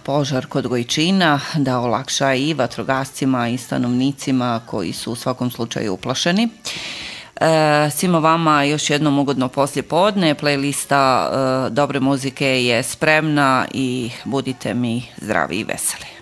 požar kod Gojčina, da olakša i vatrogascima i stanovnicima koji su u svakom slučaju uplašeni. Svima vama još jednom ugodno poslijepodne, playlista dobre muzike je spremna i budite mi zdravi i veseli.